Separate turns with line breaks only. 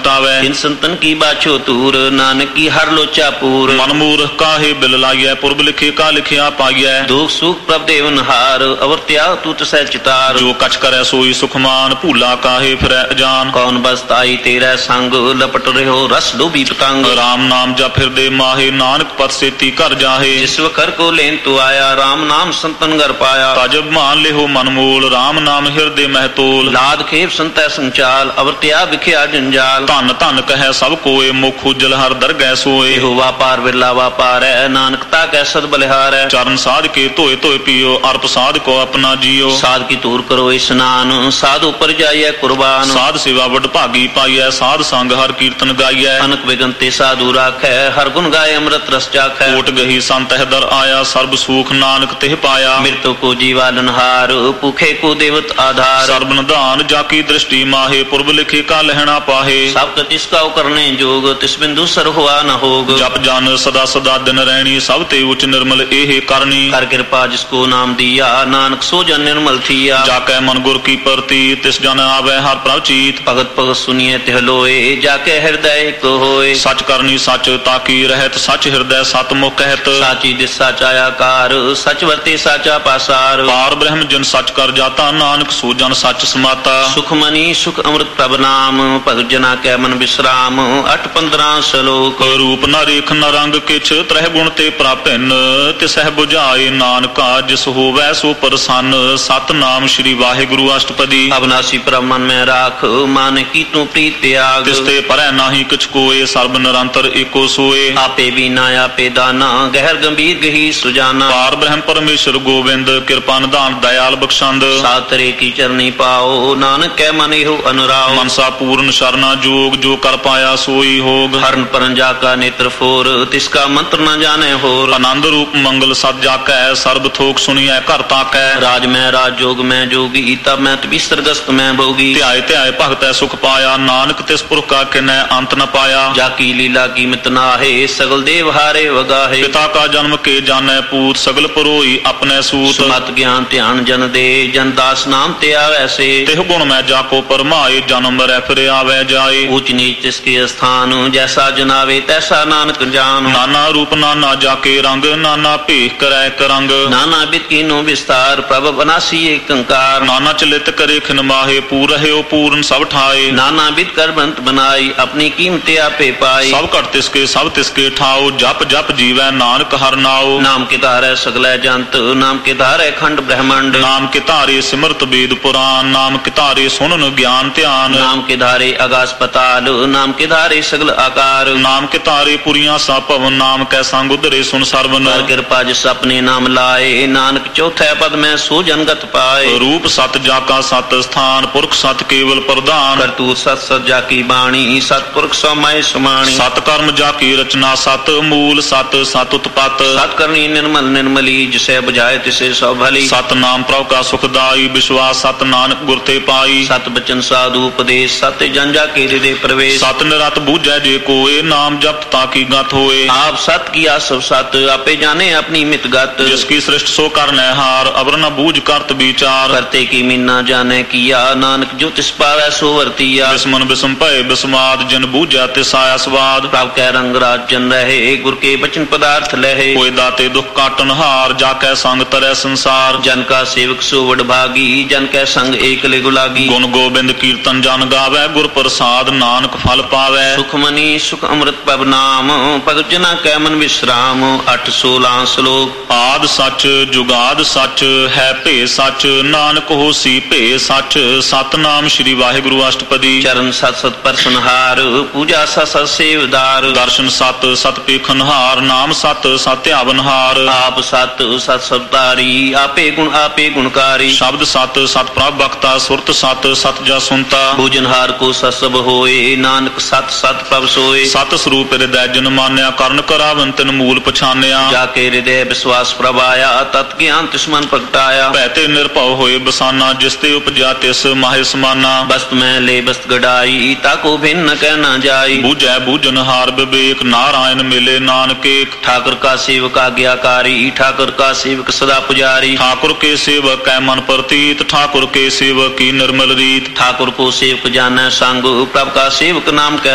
हटावे।
इन संतन की बाछो तूर, नानक की हर लोचा पूर।
मन मूर्ख काहे बिल लाइय, पुरब लिखे का लिखिया पाइय।
दुख सुख प्रभ देवन हार, अवर त्याग तू तसै चितार।
जो कछ करे सोई सुखमान, भूला काहे फिरै अजान।
कौन बसताई तेरा संग, लपट रहो रस डूबी पतंग।
राम नाम जप हृदय माहे, नानक पद सेती कर जाहे।
जिस कर को लेन तू आया, राम नाम संतन घर पाया।
तजब मान लेहो मन मूल, राम नाम हृदय महतोल।
लाद खेप संतै संचाल, अवर त्याग बिखिया जंजाल।
धन धन कहे सब कोय, मुख उजल हर दरगह सोए।
हो वापार बिरला वापार है, नानकता कै सद बलिहार है।
चरण साध के धोए धोए पियो, अर्प साध को अपना जियो।
साध की तूर करो स्नान, साधु पर जाइए कुर्बान।
साध सेवा वड भागी पाइय, साध संग हर कीर्तन गाइय।
अनक विगंते साधु राखै, हर गुण गाय अमृत रस चाखै।
कोट गही संत है दर आया, सर्ब सुख नानक तिह पाया।
मृत्यु को जीवालनहार, भूखे को देवत आधार।
सर्ब निधान जाकी दृष्टि माहे, पुरब लिखे का लहना पाहे।
सब तिसका करने जोग, तिस बिंदु सर हुआ न होग।
जप जन सदा सदा दिन रहनी, सब ते उच निर्मल एहे करनी।
कर कृपा जिसको नाम दिया, नानक सो जन निर्मल थिया।
जाके मन गुर की प्रति, तिस जन आवे हर प्रभ चीत।
भगत भगत सुनिए तिह लोए, जाके हृदय को होए।
सच करनी सच ताकी रहत, सच हृदय सत मुख कहत।
साची दिस साचा कार, सच वर्ते साचा पासार।
पार ब्रह्म जन सच कर जाता, नानक सो जन सच समाता।
सुख मनी सुख अमृत प्रभ नाम, भगत जना कै मन विश्राम। 8-15 श्लोक।
रूप न रेख न रंग किछ, त्रह गुण ते प्रापिन। तिसह बुझाए नानका, जिस होवै सो प्रसन्न। सत नाम श्री वाहिगुरु अष्टपदी।
अविनाशी प्रभ मन में राख, मान की तू प्रीत त्याग।
तिसते परै नाहि किछ कोय, सर्ब निरंतर एको सोए।
आपे बीना आपे दाना, गहर गंभीर गही सुजाना।
पार ब्रह्म परमेश्वर गोविंद, कृपा निधान दयाल बख्शंद।
सातरे की चरनी पाओ, नानक कै मन हो अनुराग।
मनसा पूर्ण शरणा जोग, जो कर पाया सोई होग।
हरण परन जाका नेत्र फोर, तिसका मंत्र न जाने होर।
आनंद रूप मंगल सद जाकै, सर्ब थोक सुनिए कर ताकै।
राज में राज जोग में जोगी, तब मैं तभी सरगस्त में भोगी।
ध्याय ध्याय भगत सुख पाया, नानक तिस पुरख का किन्नै अंत न पाया।
जाकी लीला की मित नाहे, सगल देव हारे वगाहे।
पिता का जन्म के जानै पूत, सगल परोई अपने सूत।
मत ज्ञान ध्यान जन दे, जन दास नाम ते आवे से।
तिह गुण में जाको परमाए, जन्म रै फिर आवे जाए।
ऊंच नीच तिसके स्थान, जैसा जनावे तैसा नानक जान।
नाना रूप नाना जाके रंग, नाना भेख करै करंग।
नाना बिद कीनो विस्तार, प्रभ बनासी एक कंकार।
नाना चलित करे खिन माहे, पूर रहे पूर्ण सब ठाए।
नाना बिद कर बंत बनाई, अपनी कीमते आपे पाई।
सब कर तिसके सब तिसके ठाओ, जप जप जीवै नानक हर नाओ।
नाम के धारे सगलै जंत, नाम के धारे खंड ब्रह्मांड।
नाम के तारे सिमरत वेद पुराण, नाम के तारे सुनन ज्ञान ध्यान।
नाम के धारे आकाश पताल, नाम के धारे सगल आकार।
नाम के तारे पुरिया सा पवन, नाम कै संग उदरे सुन सरवन।
कर कृपा जिस अपने नाम लाए, नानक चौथे पद में सो जनगत पाए।
रूप सत जाका सत स्थान, पुरख सत केवल प्रधान।
करतूत सत सत जाकी बाणी, सतपुरख समय समाणी।
सत कर्म जाकी रचना सत, मूल सत सत उत्पत।
सत करनी निर्मल निर्मली, जिसे बुझाए तिसे सो भली।
सत नाम प्रभु का सुखदाई, विश्वास सत नानक गुर ते पाई।
सत बचन साधु उपदेश, सत जन जाके हृदय प्रवेश।
सत निरत बूझै जे कोय, नाम जप ताकी गत होए।
आप सत किया सब सत, आपे जाने अपनी मित गत।
जिसकी सृष्टि सो करनै हार, अवर न बूझ करत विचार।
करते की मीना जाने किया, नानक जो तिस पावै सो वर्तिया।
बिस्मन बिस्म भय बिस्माद, जिन बूझै तिस आया स्वाद।
प्रभ कै रंग राज जन रहे, गुर के बचन पदार्थ लहे।
कोई दाते दुख काटन हार, जाकै संग तरह संसार।
जन का सेवक सो वड भागी, जन कै संग एक ले गुलागी।
गुण गोबिंद कीर्तन जन गावै, गुर प्रसाद नानक फल पावै।
सुख मनी सुख अमृत प्रभ नाम, भगत जना कै मन विश्राम। 8-16 श्लोक।
आद सच जुगाद सच, है भे सच, नानक होसी भे सच। सतनाम श्री वाहिगुरु अष्टपदी।
चरण सत सत परसनहार, पूजा सत सत सेवदार।
दर्शन सत सत पेखनहार, नाम सत सत ध्यावनहार।
आप सत सत सतारी, आपे गुणकारी।
शब्द सत सत प्रभ बख्ता, सुरत सत सत जा सुनता।
भोजनहार को सत सब होए, नानक सत सत प्रभ सोए।
सत स्वरूप हृदय जन मान्या, करण करावन तिन मूल पछान्या।
जाके हृदय विश्वास प्रभ आया, तत् ज्ञान तिस मन प्रगटाया।
भैते निर्भव होए बसाना, जिसते उपजा तिस माहे समाना।
बस्त में ले बस्त गड़ाई, ताको भिन्न कह न जाई।
बूझै बूझनहार विवेक, नारायण मिले नानक एक।
ठाकुर का सेवक आज्ञाकारी, ठाकुर का सेवक सदा पुजारी।
ठाकुर के सेवक कै मन प्रतीत, ठाकुर के सेवक की निर्मल रीत।
ठाकुर को सेवक जानै संग, प्रभ का सेवक नाम कै